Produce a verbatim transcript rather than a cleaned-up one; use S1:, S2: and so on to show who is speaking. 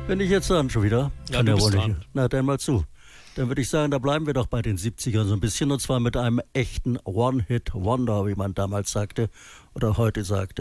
S1: Wenn ich jetzt sagen, schon wieder.
S2: Ja, du bist dran.
S1: Na, dann mal zu. Dann würde ich sagen, da bleiben wir doch bei den siebzigern so ein bisschen. Und zwar mit einem echten One-Hit-Wonder, wie man damals sagte oder heute sagte.